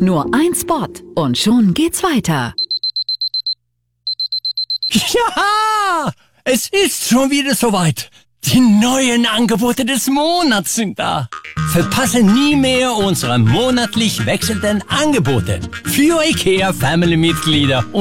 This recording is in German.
Nur ein Spot und schon geht's weiter. Ja, es ist schon wieder soweit. Die neuen Angebote des Monats sind da. Verpasse nie mehr unsere monatlich wechselnden Angebote für IKEA Family-Mitglieder.